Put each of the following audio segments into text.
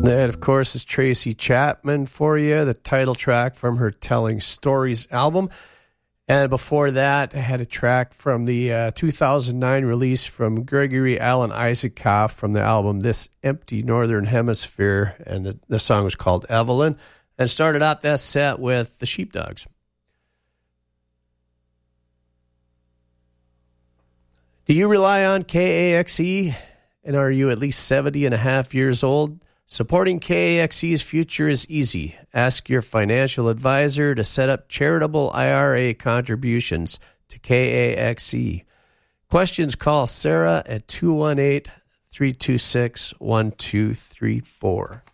That, of course, is Tracy Chapman for you, the title track from her Telling Stories album. And before that, I had a track from the 2009 release from Gregory Alan Isakov from the album This Empty Northern Hemisphere, and the song was called Evelyn, and started out that set with the Sheepdogs. Do you rely on KAXE, and are you at least 70 and a half years old? Supporting KAXE's future is easy. Ask your financial advisor to set up charitable IRA contributions to KAXE. Questions, call Sarah at 218-326-1234.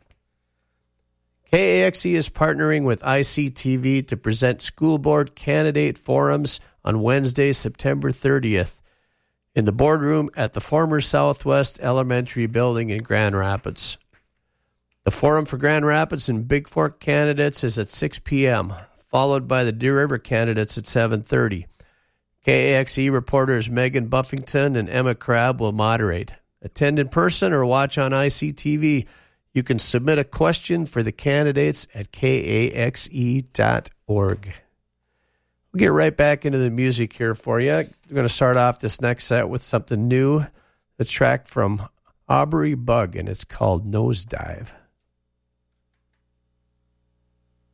KAXE is partnering with ICTV to present school board candidate forums on Wednesday, September 30th in the boardroom at the former Southwest Elementary Building in Grand Rapids. The forum for Grand Rapids and Big Fork candidates is at 6 p.m., followed by the Deer River candidates at 7:30. KAXE reporters Megan Buffington and Emma Crabb will moderate. Attend in person or watch on ICTV. You can submit a question for the candidates at kaxe.org. We'll get right back into the music here for you. I'm going to start off this next set with something new. A track from Aubrey Bug, and it's called Nosedive.